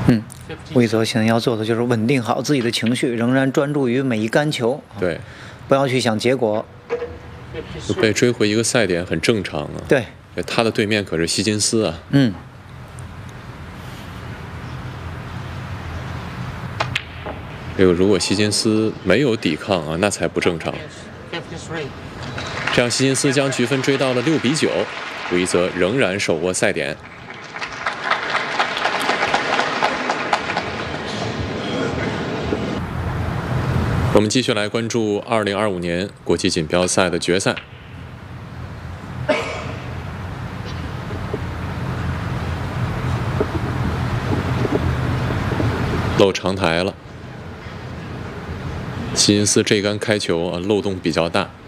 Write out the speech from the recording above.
魏泽现在要做的就是稳定好自己的情绪，仍然专注于每一杆球。 对， 不要去想结果。 被追回一个赛点很正常啊。 对， 他的对面可是希金斯啊。如果希金斯没有抵抗啊，那才不正常。这样，希金斯将局分追到了6-9，韦泽仍然手握赛点。我们继续来关注2025年国际锦标赛的决赛。漏长台了，希金斯这杆开球啊，漏洞比较大。